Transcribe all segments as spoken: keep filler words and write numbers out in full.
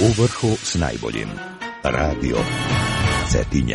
U vrhu s najboljim. Radio Cetinje.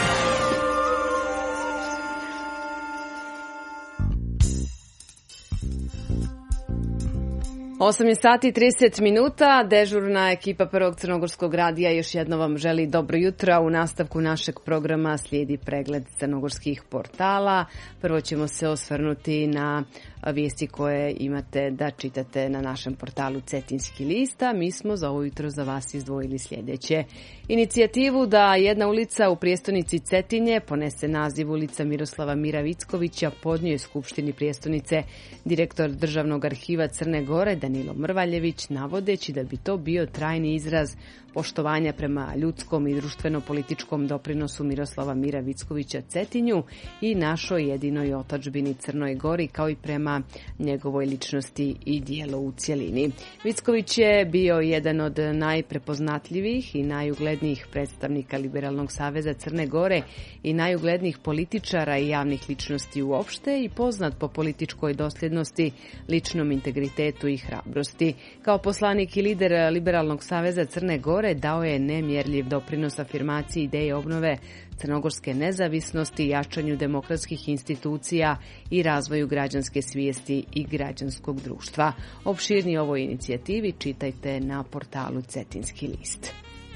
osam je sati i trideset minuta, dežurna ekipa Prvog crnogorskog radija još jedno vam želi dobro jutro. U nastavku našeg programa slijedi pregled crnogorskih portala. Prvo ćemo se osvrnuti na vijesti koje imate da čitate na našem portalu Cetinski list, a mi smo za ovo jutro za vas izdvojili sljedeće. Inicijativu da jedna ulica u prijestolnici Cetinje ponese naziv ulica Miroslava Mira Vickovića podnio je Skupštini prijestolnice direktor Državnog arhiva Crne Gore Danilo Mrvaljević, navodeći da bi to bio trajni izraz poštovanja prema ljudskom i društveno-političkom doprinosu Miroslava Mira Vickovića Cetinju i našoj jedinoj otadžbini Crnoj Gori, kao i prema njegovoj ličnosti i dijelu u cjelini. Vicković je bio jedan od najprepoznatljivijih i najuglednijih predstavnika Liberalnog saveza Crne Gore i najuglednijih političara i javnih ličnosti uopšte i poznat po političkoj dosljednosti, ličnom integritetu i hrabrosti. Kao poslanik i lider Liberalnog saveza Crne Gore dao je nemjerljiv doprinos afirmaciji ideje obnove crnogorske nezavisnosti, jačanju demokratskih institucija i razvoju građanske svijesti i građanskog društva. Opširnije o ovoj inicijativi čitajte na portalu Cetinski list.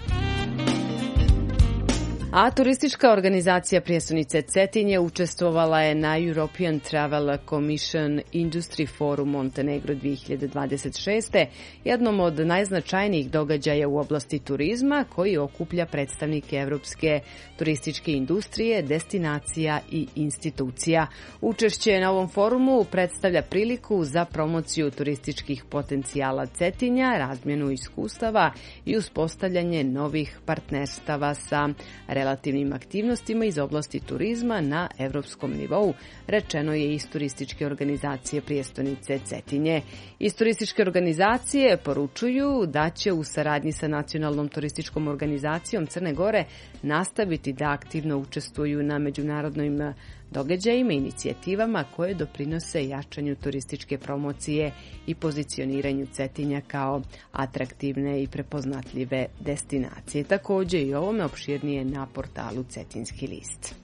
A turistička organizacija prijestolnice Cetinje učestvovala je na European Travel Commission Industry Forum Montenegro dvije hiljade dvadeset šeste, jednom od najznačajnijih događaja u oblasti turizma koji okuplja predstavnike evropske turističke industrije, destinacija i institucija. Učešće na ovom forumu predstavlja priliku za promociju turističkih potencijala Cetinja, razmjenu iskustava i uspostavljanje novih partnerstava sa relativnim aktivnostima iz oblasti turizma na evropskom nivou, rečeno je iz turističke organizacije prijestolnice Cetinje. Iz turističke organizacije poručuju da će u saradnji sa Nacionalnom turističkom organizacijom Crne Gore nastaviti da aktivno učestvuju na međunarodnim događajima i inicijativama koje doprinose jačanju turističke promocije i pozicioniranju Cetinja kao atraktivne i prepoznatljive destinacije. Također i ovome opširnije na portalu Cetinski list.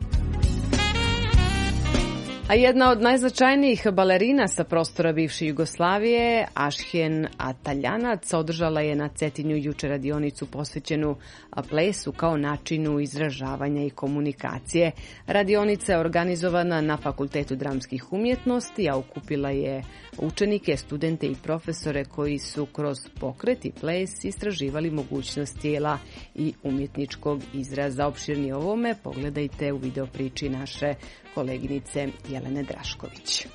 A jedna od najznačajnijih balerina sa prostora bivše Jugoslavije, Ašhen Ataljanac, održala je na Cetinju juče radionicu posvećenu plesu kao načinu izražavanja i komunikacije. Radionica je organizovana na Fakultetu dramskih umjetnosti, a okupila je učenike, studente i profesore koji su kroz pokret i ples istraživali mogućnost tijela i umjetničkog izraza. Opširnije ovome pogledajte u video priči naše koleginice Jelene Drašković.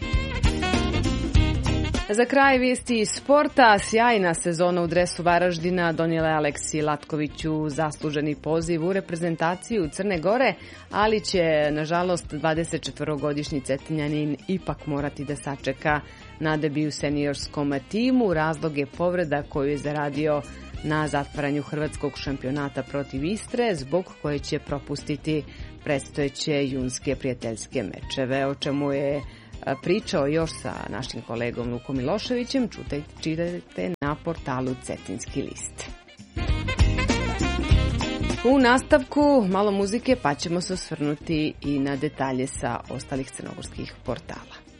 Za kraj vijesti iz sporta, sjajna sezona u dresu Varaždina donijela je Aleksiji Latkoviću zasluženi poziv u reprezentaciju Crne Gore, ali će, nažalost, dvadesetčetvorogodišnji Cetinjanin ipak morati da sačeka na debiju u seniorskom timu. Razlog je povreda koju je zaradio na zatvaranju hrvatskog šampionata protiv Istre, zbog koje će propustiti predstojeće junske prijateljske mečeve, o čemu je pričao još sa našim kolegom Lukom Miloševićem. Čitajte na portalu Cetinski list. U nastavku malo muzike, pa ćemo se osvrnuti i na detalje sa ostalih crnogorskih portala.